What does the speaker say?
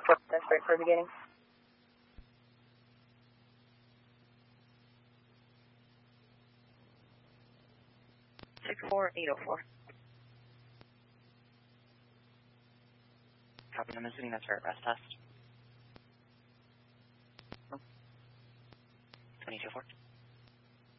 That's great for beginning. 64804. Copy, I'm assuming that's for a rest test. 2204.